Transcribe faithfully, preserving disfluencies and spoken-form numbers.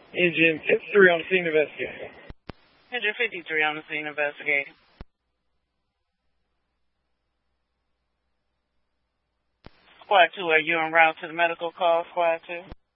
Engine fifty-three on the scene investigating. Engine fifty-three on the scene investigating. Squad two, are you en route to the medical call, Squad two?